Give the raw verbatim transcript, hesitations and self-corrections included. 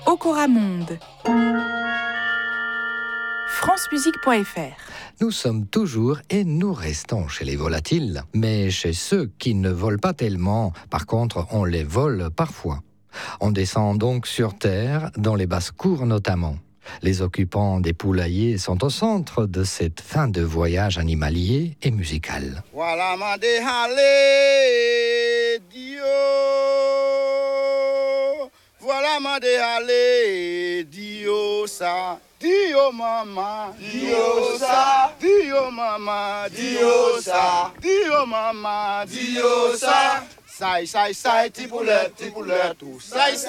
Okoramonde. francemusique point f r. Nous sommes toujours et nous restons chez les volatiles, mais chez ceux qui ne volent pas tellement. Par contre, on les vole parfois. On descend donc sur terre, dans les basses-cours notamment. Les occupants des poulaillers sont au centre de cette fin de voyage animalier et musical. Voilà mandé aller, Dio. Voilà mandé aller, Dio ça. Dio mama, Dio ça. Dio mama, Dio ça. Dio mama, Dio ça. Sai, sai, sai, ti poulet, ti poulet, tout. Sai, sai.